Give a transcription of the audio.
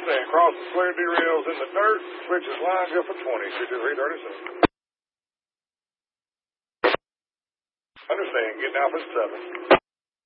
Understand, cross the square derails in the dirt, switches lines up for 20, 5337. Understand, getting out for 7.